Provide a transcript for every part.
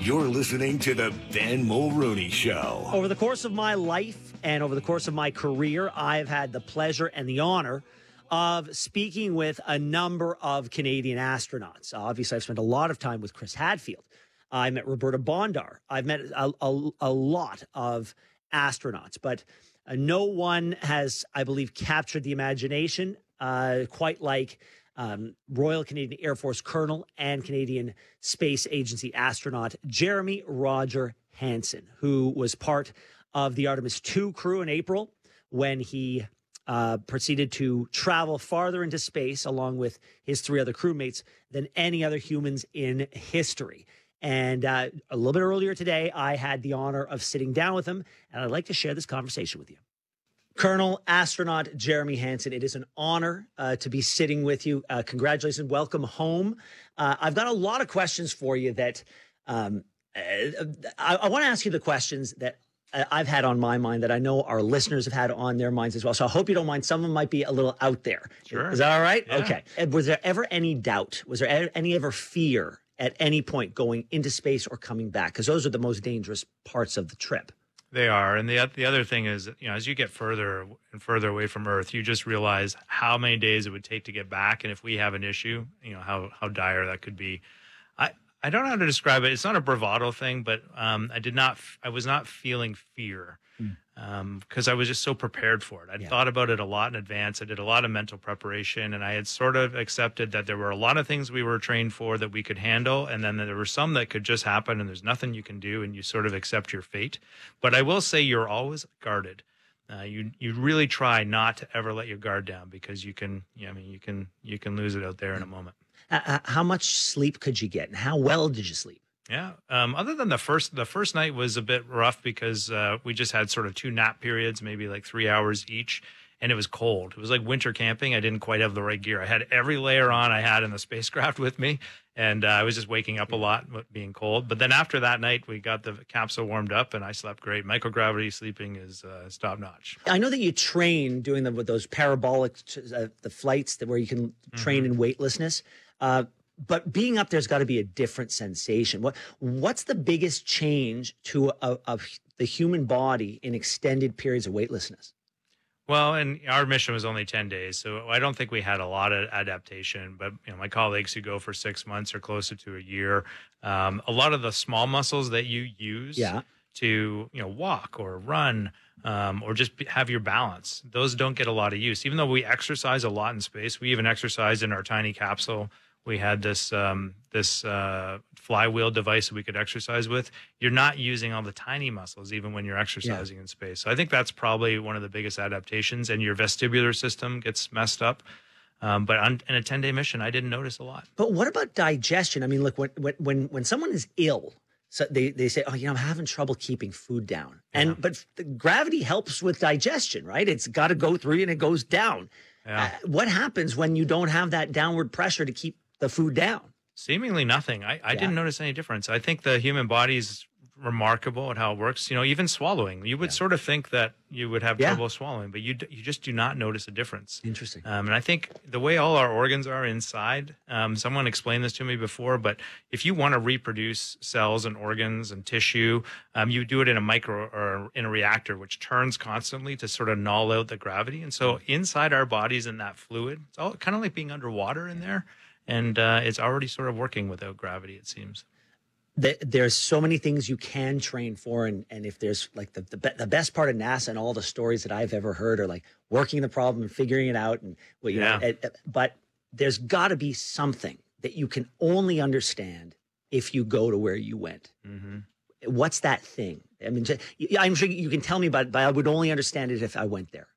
You're listening to the Ben Mulrooney Show. Over the course of my life and over the course of my career, I've had the pleasure and the honor of speaking with a number of Canadian astronauts. Obviously, I've spent a lot of time with Chris Hadfield. I met Roberta Bondar. I've met a lot of astronauts, but no one has, I believe, captured the imagination quite like Royal Canadian Air Force Colonel and Canadian Space Agency astronaut Jeremy Roger Hansen, who was part of the Artemis II crew in April when he proceeded to travel farther into space along with his three other crewmates than any other humans in history. And a little bit earlier today, I had the honor of sitting down with him, and I'd like to share this conversation with you. Colonel Astronaut Jeremy Hansen, it is an honor to be sitting with you. Congratulations. Welcome home. I've got a lot of questions for you that I want to ask you the questions that I've had on my mind that I know our listeners have had on their minds as well. So I hope you don't mind. Some of them might be a little out there. Sure. Is that all right? Yeah. Okay. And was there ever any doubt? Was there any ever fear at any point going into space or coming back? Because those are the most dangerous parts of the trip. They are. And the other thing is, as you get further and further away from Earth, you just realize how many days it would take to get back. And if we have an issue, how dire that could be. I don't know how to describe it. It's not a bravado thing, but I was not feeling fear because I was just so prepared for it. I'd thought about it a lot in advance. I did a lot of mental preparation, and I had sort of accepted that there were a lot of things we were trained for that we could handle, and then there were some that could just happen, and there's nothing you can do, and you sort of accept your fate. But I will say you're always guarded. You really try not to ever let your guard down because you can lose it out there in a moment. How much sleep could you get, and how well did you sleep? Yeah. Other than the first night was a bit rough because we just had sort of 2 nap periods, maybe like 3 hours each, and it was cold. It was like winter camping. I didn't quite have the right gear. I had every layer on I had in the spacecraft with me, and I was just waking up a lot being cold. But then after that night, we got the capsule warmed up, and I slept great. Microgravity sleeping is top notch. I know that you train doing them with those parabolic the flights where you can train in weightlessness. But being up there's got to be a different sensation. What's the biggest change to the human body in extended periods of weightlessness? Well, and our mission was only 10 days, so I don't think we had a lot of adaptation. But my colleagues who go for 6 months or closer to a year, a lot of the small muscles that you use to walk or run or just have your balance, those don't get a lot of use. Even though we exercise a lot in space, we even exercised in our tiny capsule. We had this flywheel device that we could exercise with. You're not using all the tiny muscles even when you're exercising in space. So I think that's probably one of the biggest adaptations, and your vestibular system gets messed up. But in a 10-day mission, I didn't notice a lot. But what about digestion? I mean, look, when someone is ill, so they say, I'm having trouble keeping food down. But the gravity helps with digestion, right? It's got to go through and it goes down. Yeah. What happens when you don't have that downward pressure to keep the food down? Seemingly nothing. I didn't notice any difference. I think the human body's remarkable at how it works. Even swallowing, you would sort of think that you would have trouble swallowing, but you just do not notice a difference. Interesting. And I think the way all our organs are inside, someone explained this to me before, but if you want to reproduce cells and organs and tissue, you do it in a micro or in a reactor, which turns constantly to sort of null out the gravity. And so inside our bodies in that fluid, it's all kind of like being underwater in there. And it's already sort of working without gravity, it seems. There's so many things you can train for. And if there's like the best part of NASA and all the stories that I've ever heard are like working the problem and figuring it out. And but there's got to be something that you can only understand if you go to where you went. Mm-hmm. What's that thing? I mean, I'm sure you can tell me about it, but I would only understand it if I went there.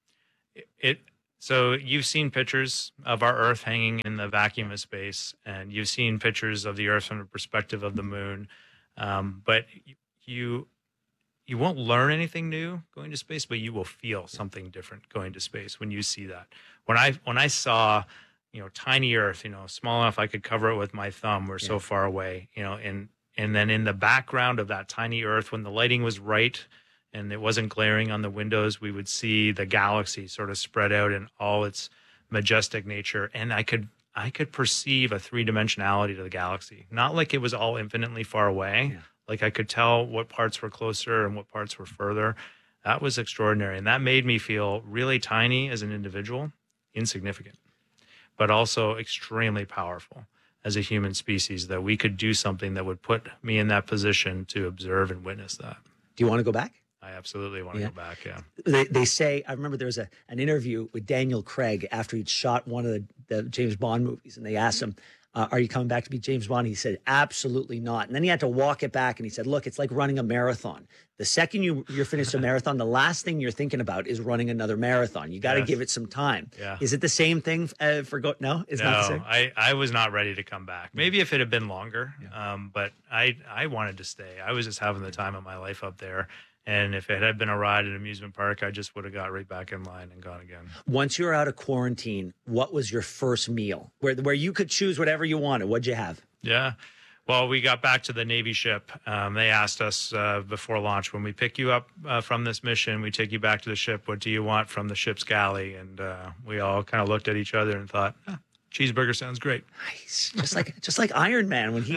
So you've seen pictures of our Earth hanging in the vacuum of space, and you've seen pictures of the Earth from the perspective of the moon. But you won't learn anything new going to space, but you will feel something different going to space when you see that. When I saw, tiny Earth, small enough I could cover it with my thumb, we're so far away, and then in the background of that tiny Earth, when the lighting was right, and it wasn't glaring on the windows, we would see the galaxy sort of spread out in all its majestic nature. And I could I could perceive a three-dimensionality to the galaxy. Not like it was all infinitely far away. Yeah. Like I could tell what parts were closer and what parts were further. That was extraordinary. And that made me feel really tiny as an individual, insignificant, but also extremely powerful as a human species, that we could do something that would put me in that position to observe and witness that. Do you want to go back? I absolutely want to go back. Yeah. They say, I remember there was an interview with Daniel Craig after he'd shot one of the James Bond movies, and they asked him, are you coming back to be James Bond? He said, absolutely not. And then he had to walk it back, and he said, look, it's like running a marathon. The second you're finished a marathon, the last thing you're thinking about is running another marathon. You got to give it some time. Yeah. Is it the same thing No, it's not the same. I was not ready to come back. Maybe if it had been longer, but I wanted to stay. I was just having the time of my life up there. And if it had been a ride at an amusement park, I just would have got right back in line and gone again. Once you were out of quarantine, what was your first meal where you could choose whatever you wanted? What'd you have? Yeah. Well, we got back to the Navy ship. They asked us before launch, when we pick you up from this mission, we take you back to the ship. What do you want from the ship's galley? And we all kind of looked at each other and thought, cheeseburger sounds great. Nice. Just like Iron Man when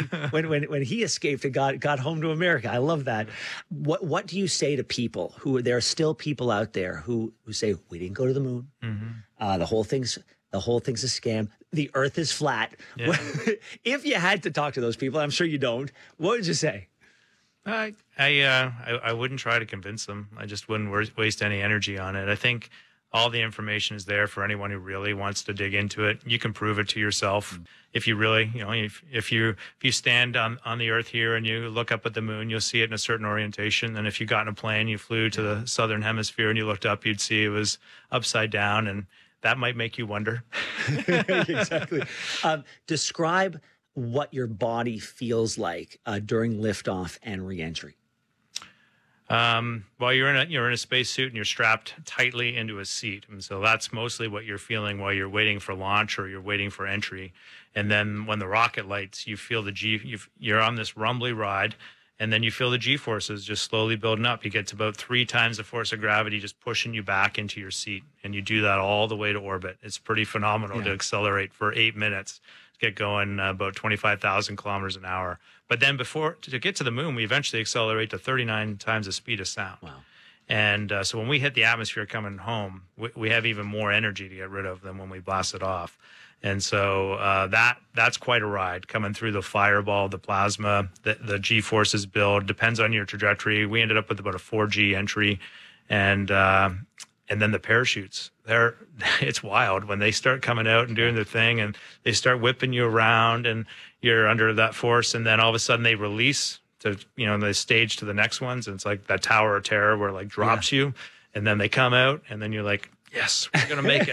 he escaped and got home to America. I love that. What do you say to people there are still people out there who say we didn't go to the moon? Mm-hmm. The whole thing's a scam. The Earth is flat. Yeah. If you had to talk to those people, I'm sure you don't. What would you say? I wouldn't try to convince them. I just wouldn't waste any energy on it. I think all the information is there for anyone who really wants to dig into it. You can prove it to yourself. If you really, if you stand on the Earth here and you look up at the moon, you'll see it in a certain orientation. And if you got in a plane, you flew to the southern hemisphere and you looked up, you'd see it was upside down, and that might make you wonder. Exactly. Describe what your body feels like during liftoff and reentry. Well, you're in a spacesuit and you're strapped tightly into a seat, and so that's mostly what you're feeling while you're waiting for launch or you're waiting for entry. And then when the rocket lights, you feel you're on this rumbly ride, and then you feel the G-forces just slowly building up. You get to about 3 times the force of gravity just pushing you back into your seat, and you do that all the way to orbit. It's pretty phenomenal to accelerate for 8 minutes, get going about 25,000 kilometers an hour. But then to get to the moon, we eventually accelerate to 39 times the speed of sound. Wow. And so when we hit the atmosphere coming home, we have even more energy to get rid of than when we blast it off. And so that's quite a ride, coming through the fireball, the plasma, the G-forces build, depends on your trajectory. We ended up with about a 4G entry. And then the parachutes, it's wild when they start coming out and doing their thing, and they start whipping you around and you're under that force. And then all of a sudden they release to, the stage to the next ones. And it's like that Tower of Terror where it like drops you, and then they come out and then you're like, yes, we're going to make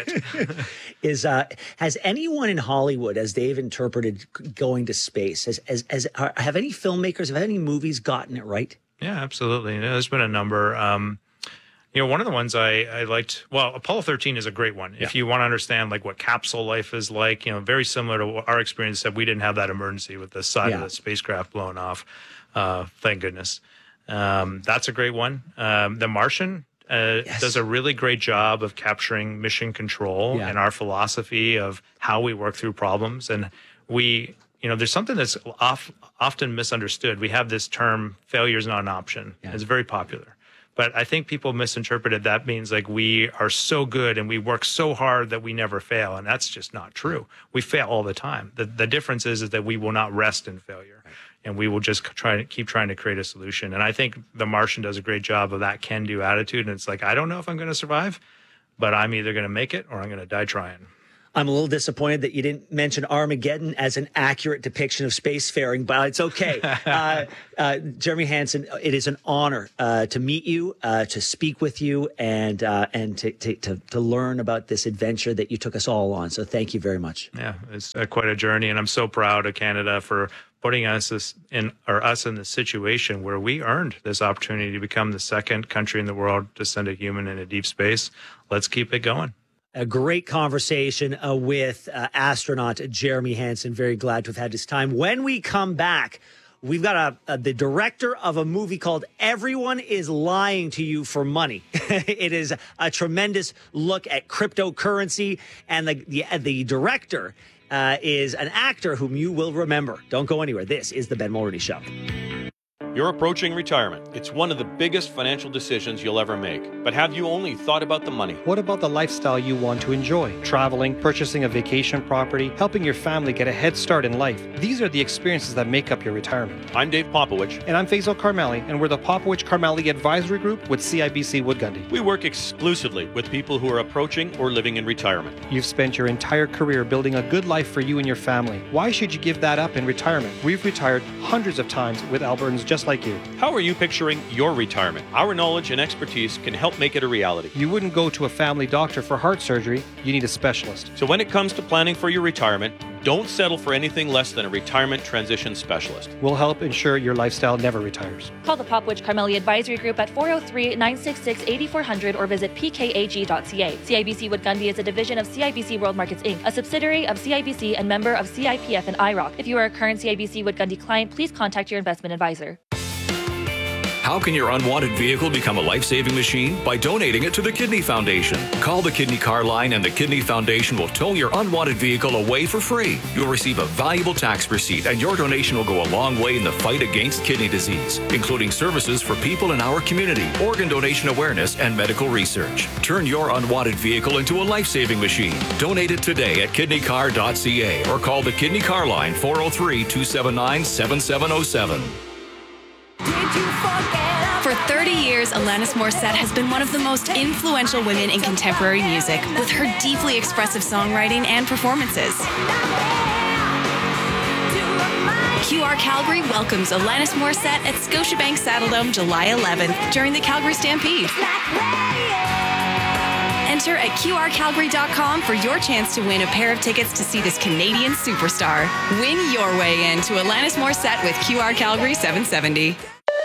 it. Has anyone in Hollywood, as they've interpreted going to space, have any filmmakers, have any movies gotten it right? Yeah, absolutely. There's been a number. One of the ones I liked, Apollo 13 is a great one. Yeah. If you want to understand like what capsule life is like, very similar to what our experience said, we didn't have that emergency with the side of the spacecraft blowing off. Thank goodness. That's a great one. The Martian does a really great job of capturing mission control and our philosophy of how we work through problems. And there's something that's often misunderstood. We have this term, failure is not an option. Yeah. It's very popular. But I think people misinterpreted that means like we are so good and we work so hard that we never fail. And that's just not true. We fail all the time. The difference is that we will not rest in failure. Right. And we will just keep trying to create a solution. And I think The Martian does a great job of that can-do attitude. And it's like, I don't know if I'm going to survive, but I'm either going to make it or I'm going to die trying. I'm a little disappointed that you didn't mention Armageddon as an accurate depiction of spacefaring, but it's okay. Jeremy Hansen, it is an honor to meet you, to speak with you, and to learn about this adventure that you took us all on. So thank you very much. Yeah, it's quite a journey, and I'm so proud of Canada for putting us in this situation where we earned this opportunity to become the second country in the world to send a human into deep space. Let's keep it going. A great conversation with astronaut Jeremy Hansen. Very glad to have had this time. When we come back, we've got the director of a movie called Everyone is Lying to You for Money. It is a tremendous look at cryptocurrency, and the director is an actor whom you will remember. Don't go anywhere. This is the Ben Mulroney Show. You're approaching retirement. It's one of the biggest financial decisions you'll ever make. But have you only thought about the money? What about the lifestyle you want to enjoy? Traveling, purchasing a vacation property, helping your family get a head start in life. These are the experiences that make up your retirement. I'm Dave Popowich. And I'm Faisal Karmali, and we're the Popowich Karmali Advisory Group with CIBC Wood Gundy. We work exclusively with people who are approaching or living in retirement. You've spent your entire career building a good life for you and your family. Why should you give that up in retirement? We've retired hundreds of times with Albertans just like you. How are you picturing your retirement? Our knowledge and expertise can help make it a reality. You wouldn't go to a family doctor for heart surgery. You need a specialist. So when it comes to planning for your retirement, don't settle for anything less than a retirement transition specialist. We'll help ensure your lifestyle never retires. Call the Popowich Karmali Advisory Group at 403-966-8400 or visit pkag.ca. CIBC Wood Gundy is a division of CIBC World Markets Inc., a subsidiary of CIBC and member of CIPF and IROC. If you are a current CIBC Wood Gundy client, please contact your investment advisor. How can your unwanted vehicle become a life-saving machine? By donating it to the Kidney Foundation. Call the Kidney Car Line and the Kidney Foundation will tow your unwanted vehicle away for free. You'll receive a valuable tax receipt and your donation will go a long way in the fight against kidney disease, including services for people in our community, organ donation awareness, and medical research. Turn your unwanted vehicle into a life-saving machine. Donate it today at kidneycar.ca or call the Kidney Car Line 403-279-7707. For 30 years, Alanis Morissette has been one of the most influential women in contemporary music, with her deeply expressive songwriting and performances. QR Calgary welcomes Alanis Morissette at Scotiabank Saddledome July 11th during the Calgary Stampede. Enter at qrcalgary.com for your chance to win a pair of tickets to see this Canadian superstar. Win your way in to Alanis Morissette with QR Calgary 770.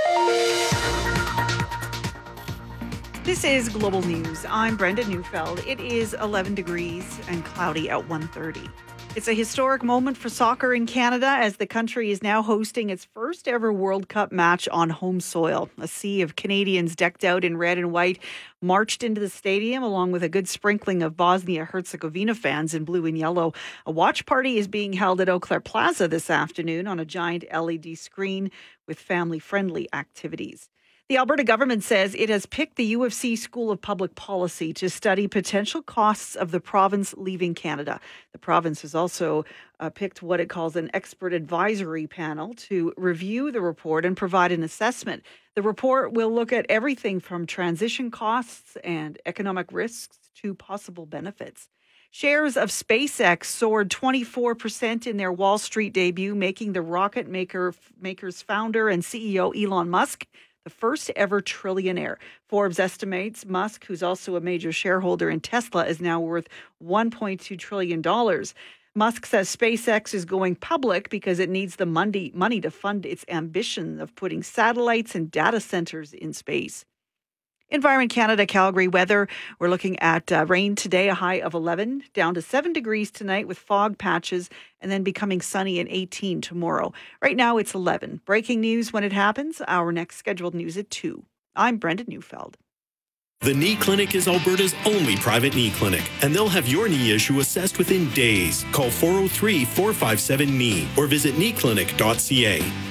This is Global News. I'm Brenda Neufeld. It is 11 degrees and cloudy at 1:30. It's a historic moment for soccer in Canada as the country is now hosting its first ever World Cup match on home soil. A sea of Canadians decked out in red and white marched into the stadium along with a good sprinkling of Bosnia-Herzegovina fans in blue and yellow. A watch party is being held at Eau Claire Plaza this afternoon on a giant LED screen with family-friendly activities. The Alberta government says it has picked the U of C School of Public Policy to study potential costs of the province leaving Canada. The province has also picked what it calls an expert advisory panel to review the report and provide an assessment. The report will look at everything from transition costs and economic risks to possible benefits. Shares of SpaceX soared 24% in their Wall Street debut, making the rocket maker's founder and CEO Elon Musk the first ever trillionaire. Forbes estimates Musk, who's also a major shareholder in Tesla, is now worth $1.2 trillion. Musk says SpaceX is going public because it needs the money to fund its ambition of putting satellites and data centers in space. Environment Canada, Calgary weather. We're looking at rain today, a high of 11, down to 7 degrees tonight with fog patches, and then becoming sunny and 18 tomorrow. Right now it's 11. Breaking news when it happens. Our next scheduled news at 2. I'm Brenda Neufeld. The Knee Clinic is Alberta's only private knee clinic, and they'll have your knee issue assessed within days. Call 403-457-KNEE or visit kneeclinic.ca.